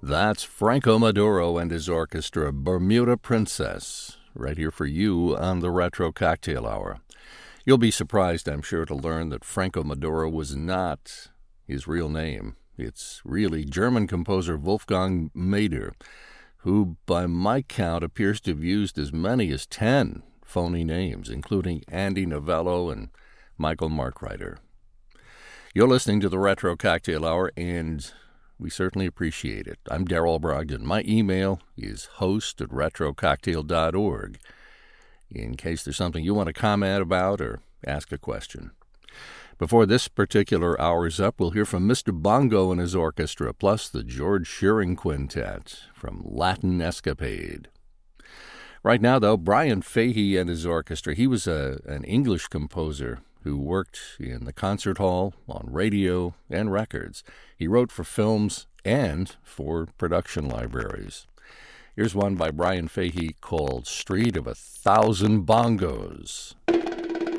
That's Franco Maduro and his orchestra, Bermuda Princess, right here for you on the Retro Cocktail Hour. You'll be surprised, I'm sure, to learn that Franco Maduro was not his real name. It's really German composer Wolfgang Mader, who, by my count, appears to have used as many as 10 phony names, including Andy Novello and Michael Markreiter. You're listening to the Retro Cocktail Hour, and we certainly appreciate it. I'm Darrell Brogdon. My email is host@retrococktail.org in case there's something you want to comment about or ask a question. Before this particular hour's up, we'll hear from Mr. Bongo and his orchestra, plus the George Shearing Quintet from Latin Escapade. Right now, though, Brian Fahey and his orchestra. He was an English composer who worked in the concert hall, on radio, and records. He wrote for films and for production libraries. Here's one by Brian Fahey called Street of 1,000 Bongos.